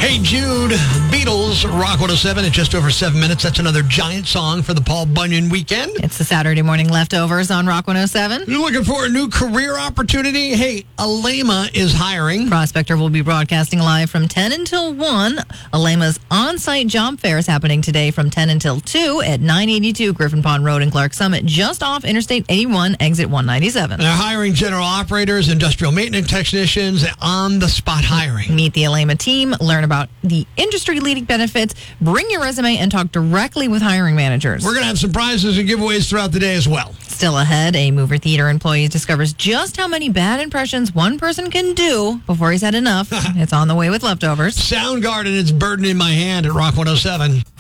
Hey Jude, Beatles, Rock 107 at just over 7 minutes. That's another giant song for the Paul Bunyan weekend. It's the Saturday morning leftovers on Rock 107. You're looking for a new career opportunity? Hey, Alema is hiring. Prospector will be broadcasting live from 10 until 1. Alema's on-site job fair is happening today from 10 until 2 at 982 Griffin Pond Road in Clark Summit, just off Interstate 81, exit 197. They're hiring general operators, industrial maintenance technicians, on-the-spot hiring. Meet the Alema team, learn about the industry-leading benefits, bring your resume, and talk directly with hiring managers. We're going to have some prizes and giveaways throughout the day as well. Still ahead, a Mover Theater employee discovers just how many bad impressions one person can do before he's had enough. It's on the way with leftovers. Soundgarden, it's Burden in My Hand at Rock 107.